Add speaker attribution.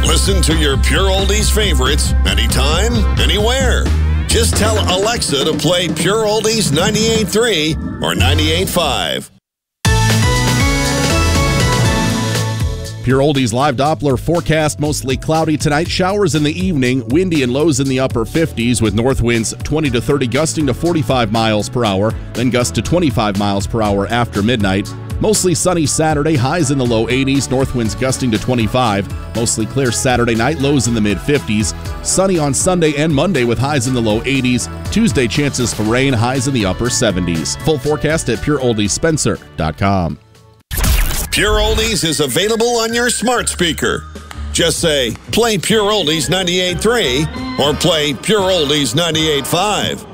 Speaker 1: Listen to your Pure Oldies favorites anytime, anywhere. Just tell Alexa to play Pure Oldies 98.3 or 98.5.
Speaker 2: Pure Oldies live Doppler forecast, mostly cloudy tonight. Showers in the evening, windy and lows in the upper 50s with north winds 20 to 30 gusting to 45 miles per hour, then gust to 25 miles per hour after midnight. Mostly sunny Saturday, highs in the low 80s, north winds gusting to 25. Mostly clear Saturday night, lows in the mid 50s. Sunny on Sunday and Monday with highs in the low 80s. Tuesday, chances for rain, highs in the upper 70s. Full forecast at pureoldiesspencer.com.
Speaker 1: Pure Oldies is available on your smart speaker. Just say, play Pure Oldies 98.3 or play Pure Oldies 98.5.